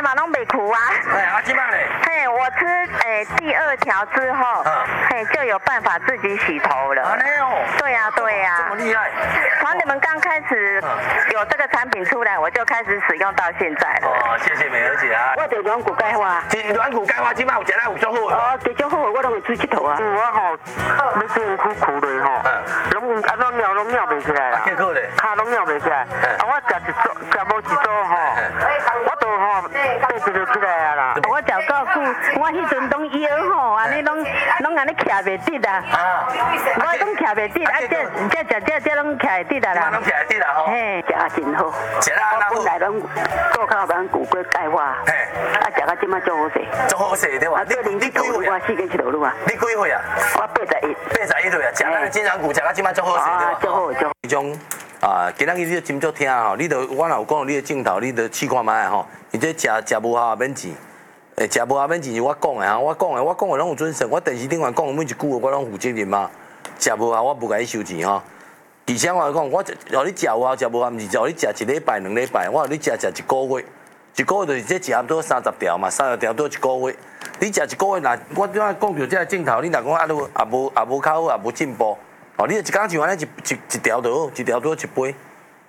嘛拢袂苦啊。 哎，啊，今晚嘞？ 嘿，我吃第2条之后，嘿就有办法自己洗头了。 啊，没有。 对呀，对呀。 这么厉害。 从你们刚开始有这个产品出来，我就开始使用到现在了。 哦，谢谢美娥姐啊。 我就软骨钙化。 软骨钙化今晚有食来有足好。 哦，这种好我拢会出佚佗啊。 我吼，要做苦的吼，拢啊拢秒袂起来啦。 结果咧？ 骹拢秒袂起来。啊，我食无一组吼，我都吼背就起来啊啦。 我脚够久，我迄阵拢腰吼，安尼拢安尼徛袂直啊。我拢徛袂直，啊这拢徛会直啦。 拢徛会直啦吼。 嘿，食啊真好。 食啊那好。 本来拢做靠软骨钙钙化。嘿。啊，食到即摆足好势。 足好势对哇？ 你几岁？我4跟7头路啊。 你几岁啊？ 我81。 81岁啊，食咱金软骨食到即摆足好势对哇？ 足好足。 迄种今仔日你真足听吼，你著我若有讲到你的镜头，你著试看卖吼。伊这食无效也免钱，食无效免钱是我讲的哈，我讲的拢有准绳，我电视顶面讲的每一句话我拢负责任嘛。食无效我无甲你收钱吼。而且我讲，我互你食有效，食无效毋是互你食1礼拜、2礼拜，我互你食1个月。1个月就是这食多30条嘛，30条多1个月。你食1个月，若我拄仔讲到这个镜头，你若讲也无较好，也无进步。哦，你一工像安尼一条就好，1条多1杯。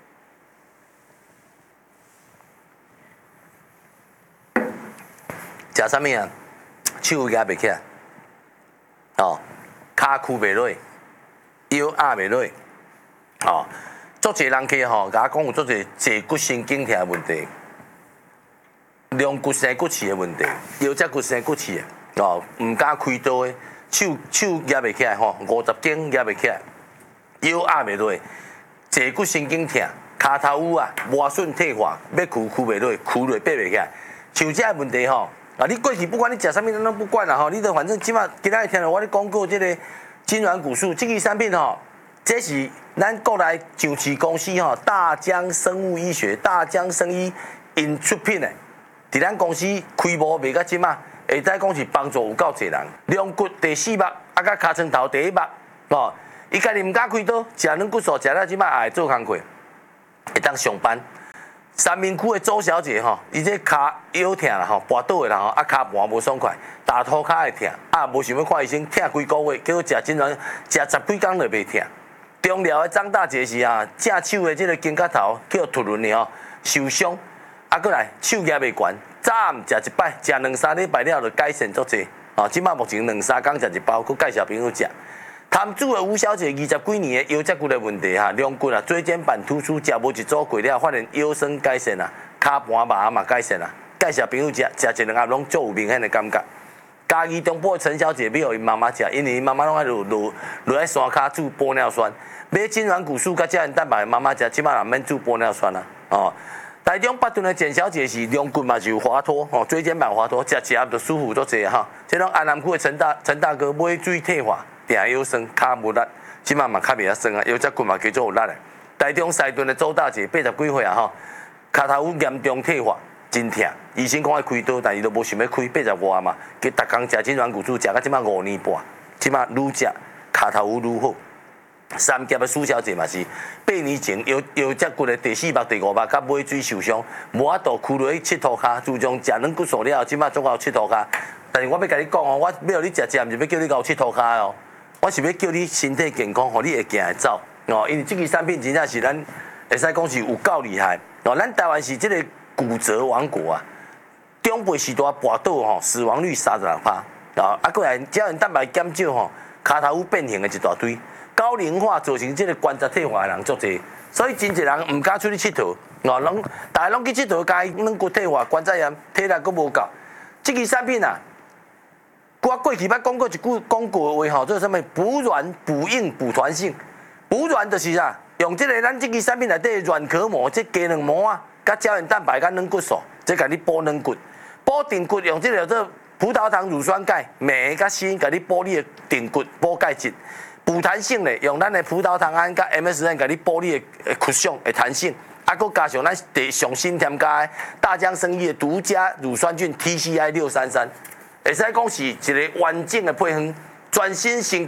食啥物啊？手压袂起来，哦，骹屈袂落，腰压袂落，哦，足侪人去吼，甲我讲有足侪坐骨神经痛的问题，龙骨生骨刺的问题，腰脊骨生骨刺的，哦，毋敢开刀的，手压袂起来吼，50斤压袂起来，腰压袂落，坐骨神经痛，骹头有啊，磨损退化，要屈袂落，屈落爬袂起来，像这问题吼。啊！你过去不管你食啥物，咱拢不管啦吼。你都反正即马今仔日听到我咧讲过即个金软骨素这个产品吼，这是咱国内上市公司吼大江生物医学、大江生医因出品的，伫咱公司规模卖到即马，会使讲是帮助有够侪人。龙骨第4目，啊，甲尻川头第1目，哦，伊家己毋敢开刀，食软骨素食了即马也会做工课，会当上班。三明区的周小姐吼，伊这骹腰疼啦吼，跋倒的啦吼，啊骹盘无爽快，大涂骹会疼，啊无想要看医生，疼几个月，结果食真软，食10几工就袂疼。中寮的张大姐是啊，正手的这个肩胛头叫突轮的吼，受伤，啊过来手压袂悬，早暗食1摆，食2-3礼拜了就改善足济。哦，即摆目前2-3工食1包，佮介绍朋友食。摊主的吴小姐20几年的腰脊骨的问题哈，两骨啊椎间盘突出，食无一组过了，发现腰酸改善啊，骹盘麻嘛改善啊。介绍朋友食1-2盒拢足有明显的感觉。嘉义中部的陈小姐要互因妈妈食，因为因妈妈拢爱落在山骹煮玻尿酸，买金软骨素甲胶原蛋白，妈妈食即摆也免煮玻尿酸啦。哦，台中北屯的简小姐是两骨嘛是有滑脱，吼椎间盘滑脱，食一盒就舒服足济哈。这种安南区的陈大哥买水退化。定腰酸，骹无力，即摆嘛较袂遐酸啊，腰脊骨嘛叫做有力的。台中西屯的周大姐80几岁啊吼，骹头有严重退化，真疼。医生讲要开刀，但伊都无想要开，80外嘛，佮逐工食金软骨素，食到即摆5年半，即摆愈食骹头有愈好。三甲的苏小姐嘛是8年前腰脊骨的第4目、第5目，甲尾椎受伤，无法度屈落去佚佗骹，自从食软骨素了后，即摆总有佚佗骹。但是我要甲你讲哦，我要你食，毋是要叫你搞佚佗骹哦。我是要叫你身体健康，互你会行会走哦。因为这个产品真正是咱会使讲是有够厉害哦。咱台湾是这个骨折王国啊，中辈时代跋倒吼，死亡率36%啊，过来胶原蛋白减少吼，骹头有变形的一大堆，高龄化造成这个关节退化的人足济，所以真侪人唔敢出去佚佗哦，大家拢去佚佗，甲伊软骨退化、关节炎、体力佫无够。这个产品啊。我过去捌讲过一句讲过的话吼，做啥物？补软、补硬、补弹性。补软就是啥？用这个咱这个产品内底软壳膜，这鸡卵膜啊，甲胶原蛋白、甲软骨素，这甲你补软骨。补锭骨用这个做葡萄糖乳酸钙、镁甲锌，甲你补你的锭骨、补钙质。补弹性咧，用咱的葡萄糖胺甲 MSM 甲你补你的骨相的弹性。啊，佮加上咱上新添加的大江生医的独家乳酸菌 TCI 633。会使讲是一个完整的配方，全身升级，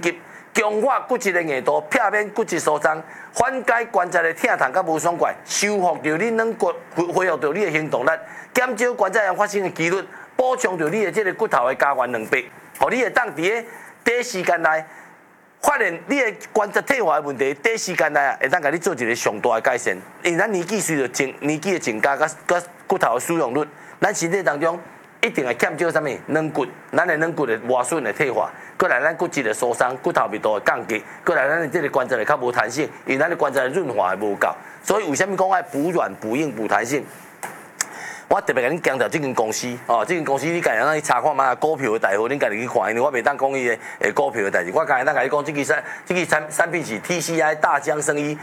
强化骨质的硬度，避免骨质疏松，缓解关节的疼痛甲无爽快，修复着你软骨，恢复着你的行动力，减少关节炎发生的几率，补充着你的这个骨头的加原2倍，互你会当伫个短时间内发现你的关节退化的问题，短时间内会当甲你做一个上大的改善。因为咱年纪随着年纪的增加，甲骨头的使用率，咱身体当中一定会欠少啥物软骨，咱的软骨的磨损的退化，过来咱骨质的疏松，骨头密度的降低，过来咱的这个关节会较无弹性，因为咱的关节的润滑会无够。所以为什么讲爱补软、补硬、补弹性？我特别甲恁强调这间公司哦，这间公司你家己去查看嘛，股票的大户恁家己去看，因为我袂当讲伊的股票的代志，我家己当甲你讲，这个产品是 TCI 大江生医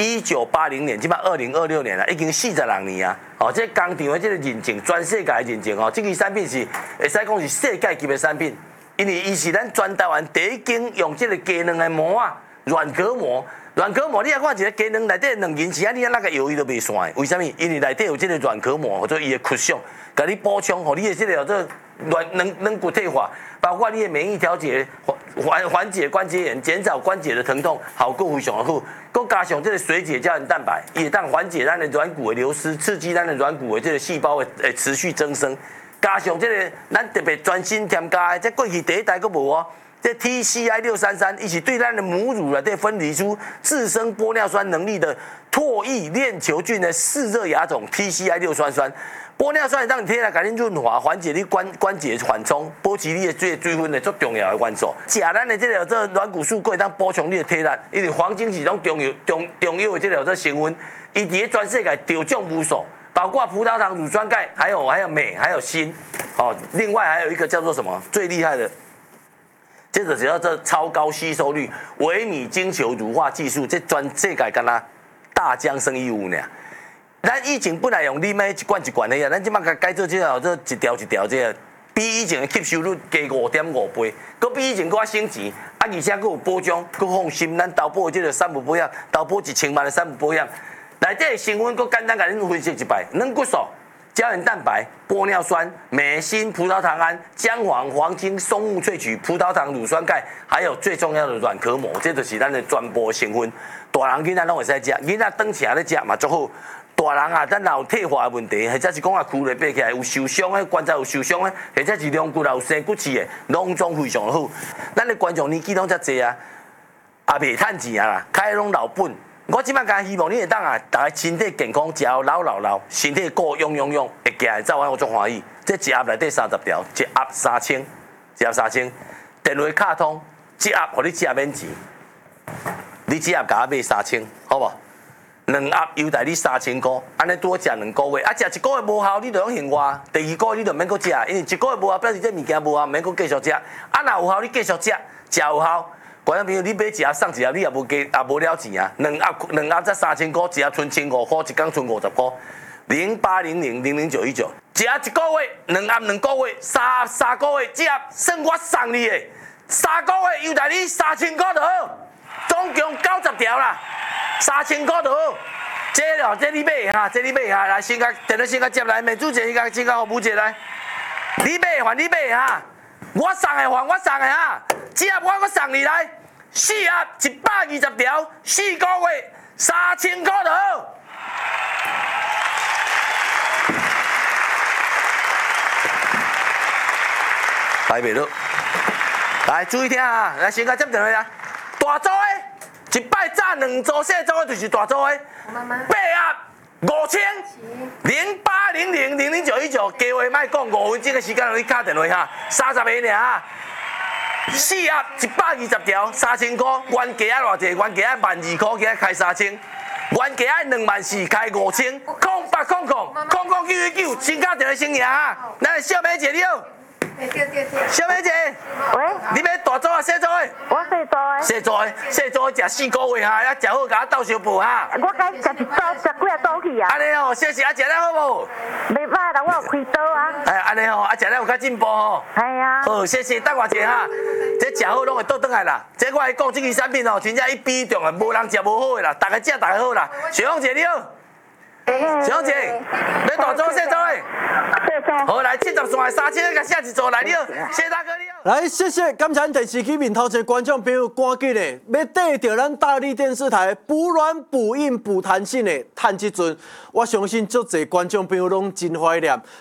，1980年，即摆2026年啦，已经46年啊！哦，这工厂的这个认证，全世界的认证哦，这个产品是会使讲是世界级的产品，因为伊是咱全台湾第一间用这个鸡卵的膜啊，软壳膜。软壳膜，你啊看一个鸡卵内底2银钱啊，你啊那个油伊都袂散的，为什么？因为内底有这个软壳膜或者伊的骨相，甲你补充，互你的这个这软骨退化，包括你的免疫调节，缓解关节炎，减少关节的疼痛，效果非常的好。佮加上这个水解胶原蛋白，伊会当缓解咱的软骨的流失，刺激咱的软骨的这个细胞的持续增生。加上这个咱特别专心添加的，这过去第一代佫无哦。这 TCI 633，一起对咱的母乳内底分离出自生玻尿酸能力的唾液链球菌的嗜热亚种 TCI 633，玻尿酸让你贴来改变润滑，缓解你关节缓冲，保持你的水分的最重要的元素。食咱的这软骨素，会当补充你的体力，因为黄金是种重要的这个成分，伊伫全世界得奖无数，包括葡萄糖、乳酸钙，还有镁，还有锌。哦，另外还有一个叫做什么最厉害的？这个叫做超高吸收率微米晶球乳化技术，这全世界敢若大江生医有呢。咱以前本来用你买一罐一罐的呀，咱即摆甲改做这一条一条这，比以前的吸收率加5.5倍，佮比以前佮省钱，啊而且佮有保障，佮放心。咱投保的这个3不保险，投保1000万的3不保险，内底的成分佮简单甲恁分析一摆，软骨素。胶原蛋白、玻尿酸、镁、锌、葡萄糖胺、姜黄、黄金、松木萃取、葡萄糖、乳酸钙，还有最重要的软壳膜，这就是咱的全部成分。大人囡仔拢会使食，囡仔长起来咧食嘛足好。大人啊，咱若有退化的问题，或者是讲啊躯咧爬起来有受伤的，关节有受伤的，或者是两骨也有生骨刺的，拢总非常好。咱的观众年纪拢遮济啊，也袂趁钱啊啦，开拢老本。我即摆讲希望你会当啊，大家身体健康，食老，身体够用，会行会走，我足欢喜。这一盒内底30条，一盒3000，一盒3000，电话卡通，一盒互你食免钱，你一盒甲我买3000，好无？2盒优待你3000块，安尼拄好食2个月，啊食1个月无效，你就用现外，第2个月你就免搁食，因为1个月无效，表示这物件无效，免搁继续食。啊若有效，你继续食，食有效。观众朋友，你买一盒送一盒，你也无加，也无了钱啊！2盒才3000块，一盒剩1500块，一工剩50块。0800000919，一盒1个月，2盒2个月，3个月，这盒算我送你的，3个月优待你3000块就好，总共90条啦，3000块就好。这你买哈，这你买哈，来先甲电话先甲接来，美主姐先甲服务姐来，你买还你买哈，我送的还我送的哈。这盒我送你来，4盒120条，4个月3000块就好。来袂落，来注意听啊！来先甲接电话来，大组的，一摆炸2组，小组的就是大组的，8盒5000，0800000919，加话莫讲5分钟的时间，你打电话哈，30个尔。4盒120条，3000块，原价偌济？原价12000块，今仔开3000，原价24000，开0800009999，先打电话先赢哈。咱小美姐你好，小美姐， 喂， 你要大组啊，小组的？ 我细组的。 小组的食4个月哈，啊食好，甲我斗相报哈。 我该食1组，食几啊组去啊？ 安尼哦，谢谢啊，食了好无？ 袂歹啦，我有开刀啊。 哎，安尼吼，啊食了有较进步吼。 系啊。 好，谢谢，等我者哈。这食好拢会倒转来啦。这我来讲，这个产品哦，真正一比中啊，无人食无好的啦，大家食大家好啦。小凤姐你好，小凤姐，你大组小组的？ 小组好，来70线3000个下一组来你好，谢谢大哥你好。 来，谢谢，感谢咱电视机面头前观众朋友赶紧的要缀着咱大力电视台补软补硬补弹性的趁即阵，我相信足侪观众朋友拢真怀念。